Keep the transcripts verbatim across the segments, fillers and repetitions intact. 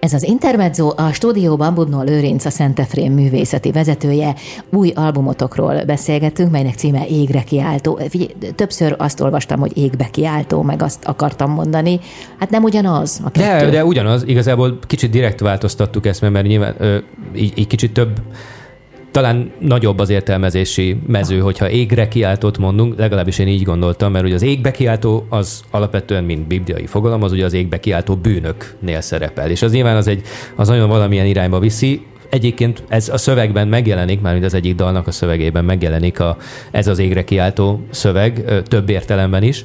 Ez az Intermezzo, a stúdióban Budnó Lőrinc, a Szent Efrém művészeti vezetője. Új albumotokról beszélgetünk, melynek címe Égre kiáltó. Figyelj, többször azt olvastam, hogy égbe kiáltó, meg azt akartam mondani. Hát nem ugyanaz a kettő. De, de ugyanaz. Igazából kicsit direkt változtattuk ezt, mert nyilván ö, így, így kicsit több, talán nagyobb az értelmezési mező, hogyha égre kiáltót mondunk, legalábbis én így gondoltam, mert ugye az égbe kiáltó az alapvetően, mint bibliai fogalom, az ugye az égbe kiáltó bűnöknél szerepel. És az nyilván az, egy, az nagyon valamilyen irányba viszi. Egyébként ez a szövegben megjelenik, mármint az egyik dalnak a szövegében megjelenik a, ez az égre kiáltó szöveg, több értelemben is,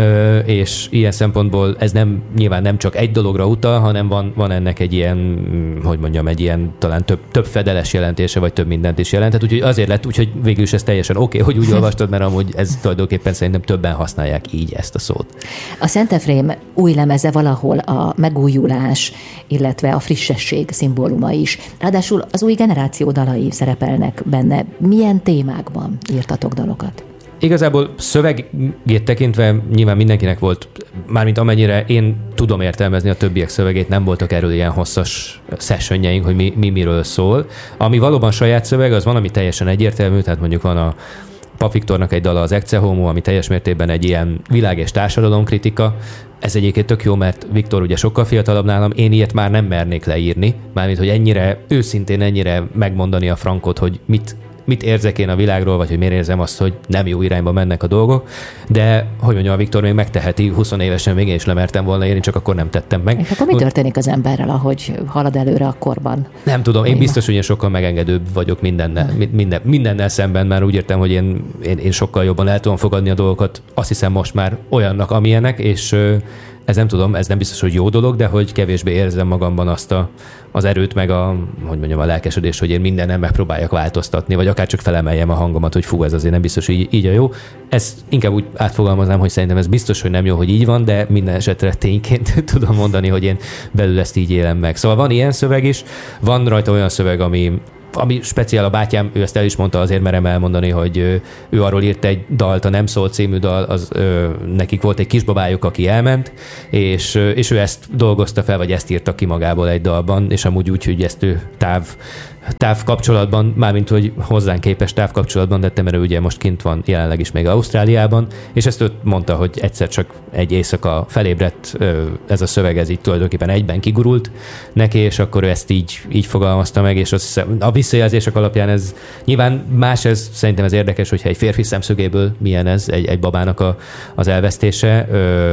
és ilyen szempontból ez nem, nyilván nem csak egy dologra utal, hanem van, van ennek egy ilyen, hogy mondjam, egy ilyen talán több, több fedeles jelentése, vagy több mindent is jelentett, úgyhogy azért lett, úgyhogy végül is ez teljesen oké, okay, hogy úgy olvastad, mert amúgy ez tulajdonképpen szerintem többen használják így ezt a szót. A Szent Efrém új lemeze valahol a megújulás, illetve a frissesség szimbóluma is. Ráadásul az új generáció dalai szerepelnek benne. Milyen témákban írtatok dalokat? Igazából szövegét tekintve nyilván mindenkinek volt, mármint amennyire én tudom értelmezni a többiek szövegét, nem voltak erről ilyen hosszas sessionjeink, hogy mi, mi miről szól. Ami valóban saját szöveg, az van, ami teljesen egyértelmű, tehát mondjuk van a Pap Viktornak egy dala, az Ecce Homo, ami teljes mértékben egy ilyen világ- és társadalomkritika. Ez egyébként tök jó, mert Viktor ugye sokkal fiatalabb nálam, én ilyet már nem mernék leírni, mármint, hogy ennyire őszintén, ennyire megmondani a frankot, hogy mit, mit érzek én a világról, vagy hogy miért érzem azt, hogy nem jó irányba mennek a dolgok, de hogy mondjam, a Viktor még megteheti, húsz évesen még én is lemertem volna írni, csak akkor nem tettem meg. És akkor mi történik az emberrel, ahogy halad előre a korban? Nem tudom, én biztos, hogy én sokkal megengedőbb vagyok mindennel, minden, mindennel szemben, már úgy értem, hogy én, én, én sokkal jobban el tudom fogadni a dolgokat, azt hiszem most már olyannak, amilyenek, és ez nem tudom, ez nem biztos, hogy jó dolog, de hogy kevésbé érzem magamban azt a, az erőt, meg a, hogy mondjam, a lelkesedést, hogy én mindenen megpróbáljak változtatni, vagy akár csak felemeljem a hangomat, hogy fú, ez azért nem biztos, hogy így, így a jó. Ezt inkább úgy átfogalmaznám, hogy szerintem ez biztos, hogy nem jó, hogy így van, de minden esetre tényként tudom mondani, hogy én belül ezt így élem meg. Szóval van ilyen szöveg is, van rajta olyan szöveg, ami ami speciál a bátyám, ő ezt el is mondta, azért merem elmondani, hogy ő, ő arról írt egy dalt, a Nem szól című dal, az, ö, nekik volt egy kisbabájuk, aki elment, és, és ő ezt dolgozta fel, vagy ezt írta ki magából egy dalban, és amúgy úgy, hogy ezt ő táv távkapcsolatban, mármint hogy hozzánk képes távkapcsolatban tettem, mert ő ugye most kint van jelenleg is még Ausztráliában, és ezt ő mondta, hogy egyszer csak egy éjszaka felébredt ez a szöveg, ez így tulajdonképpen egyben kigurult neki, és akkor ő ezt így, így fogalmazta meg, és azt hiszem, a visszajelzések alapján ez nyilván más, ez szerintem ez érdekes, hogyha egy férfi szemszögéből milyen ez, egy, egy babának a, az elvesztése,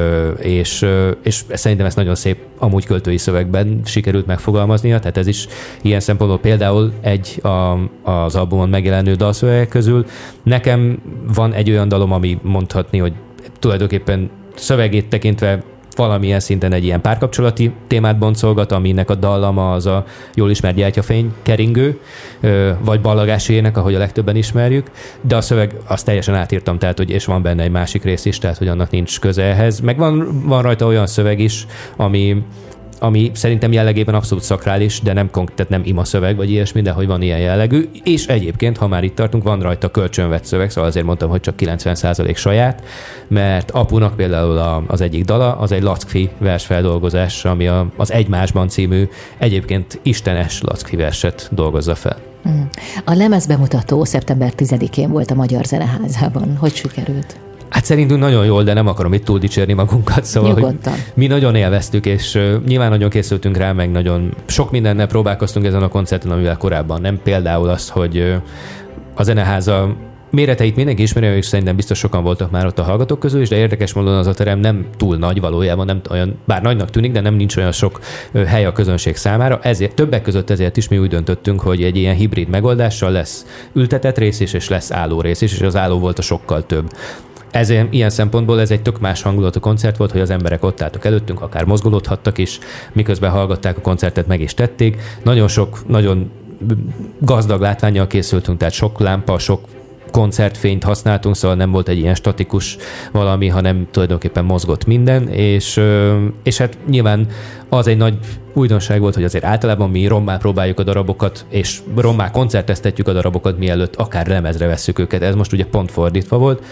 és, és szerintem ezt nagyon szép amúgy költői szövegben sikerült megfogalmaznia, tehát ez is ilyen szempontból például egy a, az albumon megjelenő dalszövegek közül. Nekem van egy olyan dalom, ami mondhatni, hogy tulajdonképpen szövegét tekintve valamilyen szinten egy ilyen párkapcsolati témát boncolgat, aminek a dallama az a jól ismert Gyertyafény keringő, vagy Ballagási ének, ahogy a legtöbben ismerjük, de a szöveg azt teljesen átírtam, tehát, hogy és van benne egy másik rész is, tehát, hogy annak nincs köze ehhez. Meg van, van rajta olyan szöveg is, ami ami szerintem jellegében abszolút szakrális, de nem konkrét, nem ima szöveg, vagy ilyesmi, de hogy van ilyen jellegű. És egyébként, ha már itt tartunk, van rajta kölcsönvett szöveg, szóval azért mondtam, hogy csak kilencven százalék saját, mert apunak például a, az egyik dala, az egy Lackfi versfeldolgozás, ami a, az Egymásban című, egyébként istenes Lackfi verset dolgozza fel. A lemezbemutató szeptember tizedikén volt a Magyar Zeneházában. Hogy sikerült? Hát szerintünk nagyon jól, de nem akarom itt túl dicsérni magunkat, szóval hogy mi nagyon élveztük, és uh, nyilván nagyon készültünk rá, meg nagyon sok mindennel próbálkoztunk ezen a koncerten, amivel korábban nem. Például azt, hogy uh, a Zeneháza méreteit mindenki ismeri, és szerintem biztos sokan voltak már ott a hallgatók közül is, de érdekes módon az a terem nem túl nagy valójában, nem olyan, bár nagynak tűnik, de nem nincs olyan sok uh, hely a közönség számára. Ezért, többek között ezért is mi úgy döntöttünk, hogy egy ilyen hibrid megoldással lesz ültetett rész is, és lesz álló rész is, és az álló volt a sokkal több. Ezért ilyen szempontból ez egy tök más hangulatú koncert volt, hogy az emberek ott álltak előttünk, akár mozgolódhattak is, miközben hallgatták a koncertet, meg is tették. Nagyon sok, nagyon gazdag látvánnyal készültünk, tehát sok lámpa, sok koncertfényt használtunk, szóval nem volt egy ilyen statikus valami, hanem tulajdonképpen mozgott minden, és, és hát nyilván az egy nagy újdonság volt, hogy azért általában mi rommá próbáljuk a darabokat, és rommá koncerteztetjük a darabokat, mielőtt akár lemezre vesszük őket. Ez most ugye pont fordítva volt.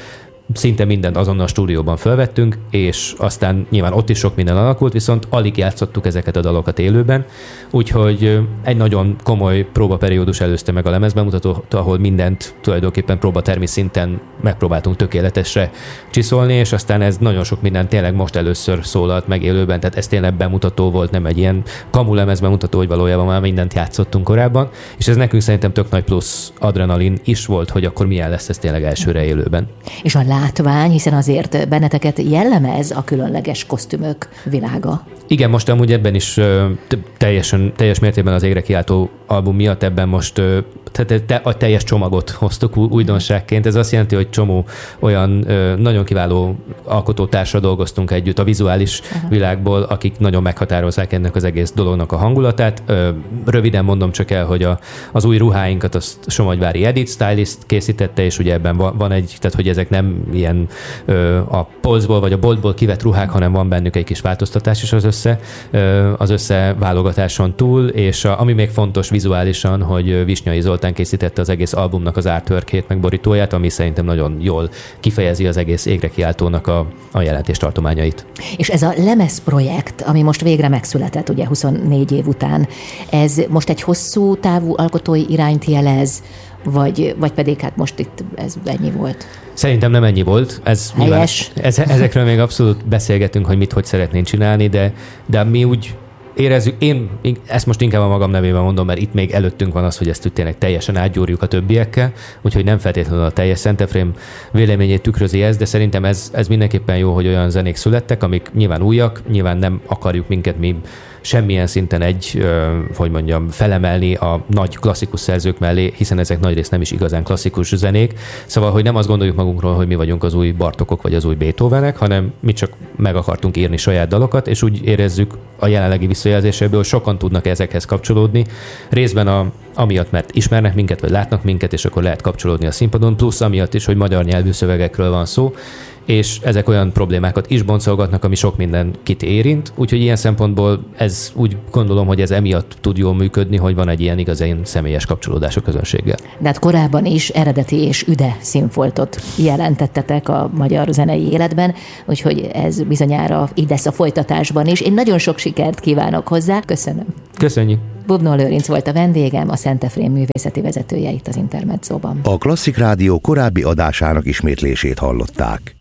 szinte mindent azonnal a stúdióban felvettünk, és aztán nyilván ott is sok minden alakult, viszont alig játszottuk ezeket a dalokat élőben, úgyhogy egy nagyon komoly próbaperiódus előzte meg a lemezbemutatót, ahol mindent tulajdonképpen próbatermi szinten megpróbáltunk tökéletesre csiszolni, és aztán ez nagyon sok minden tényleg most először szólalt meg élőben, tehát ez tényleg bemutató volt, nem egy ilyen kamu lemezbemutató, hogy valójában már mindent játszottunk korábban, és ez nekünk szerintem tök nagy plusz adrenalin is volt, hogy akkor milyen lesz ez tényleg elsőre élőben. És a látvány, hiszen azért benneteket jellemez a különleges kosztümök világa. Igen, most amúgy ebben is ö, teljesen, teljes mértékben az Égre kiáltó album miatt ebben most ö, tehát a teljes csomagot hoztuk újdonságként. Ez azt jelenti, hogy csomó olyan ö, nagyon kiváló alkotótársra dolgoztunk együtt a vizuális Aha. világból, akik nagyon meghatározzák ennek az egész dolognak a hangulatát. Ö, röviden mondom csak el, hogy a, az új ruháinkat azt Somogyvári Edith Stylist készítette, és ugye ebben van, van egy, tehát hogy ezek nem ilyen ö, a polcból vagy a boltból kivett ruhák, hanem van bennük egy kis változtatás is az össze, ö, az összeválogatáson túl, és a, ami még fontos vizuálisan, hogy Visnyai Zoltán készítette az egész albumnak az artworkét, meg borítóját, ami szerintem nagyon jól kifejezi az egész Égre kiáltónak a, a jelentéstartományait. És ez a lemezprojekt, ami most végre megszületett, ugye huszonnégy év után, ez most egy hosszú távú alkotói irányt jelez, vagy, vagy pedig hát most itt ez ennyi volt? Szerintem nem ennyi volt. Ez nyilván, ez, ezekről még abszolút beszélgetünk, hogy mit, hogy szeretnénk csinálni, de, de mi úgy érezzük, én ezt most inkább a magam nevében mondom, mert itt még előttünk van az, hogy ezt tényleg teljesen átgyúrjuk a többiekkel, úgyhogy nem feltétlenül a teljes Szentefrém véleményét tükrözi ez, de szerintem ez, ez mindenképpen jó, hogy olyan zenék születtek, amik nyilván újak, nyilván nem akarjuk minket mi semmilyen szinten egy, hogy mondjam, felemelni a nagy klasszikus szerzők mellé, hiszen ezek nagyrészt nem is igazán klasszikus zenék. Szóval, hogy nem azt gondoljuk magunkról, hogy mi vagyunk az új Bartokok vagy az új Beethovenek, hanem mi csak meg akartunk írni saját dalokat, és úgy érezzük a jelenlegi visszajelzéséből, hogy sokan tudnak ezekhez kapcsolódni. Részben a, amiatt, mert ismernek minket, vagy látnak minket, és akkor lehet kapcsolódni a színpadon, plusz amiatt is, hogy magyar nyelvű szövegekről van szó, és ezek olyan problémákat is boncolgatnak, ami sok mindenkit érint, úgyhogy ilyen szempontból ez úgy gondolom, hogy ez emiatt tud jól működni, hogy van egy ilyen igazán személyes kapcsolódás a közönséggel. De hát korábban is eredeti és üde színfoltot jelentettetek a magyar zenei életben, úgyhogy ez bizonyára így lesz a folytatásban is. Én nagyon sok sikert kívánok hozzá. Köszönöm. Köszönjük. Bubnó Lőrinc volt a vendégem, a Szentefrém művészeti vezetője itt az Intermedzóban. A Klasszik Rádió korábbi adásának ismétlését hallották.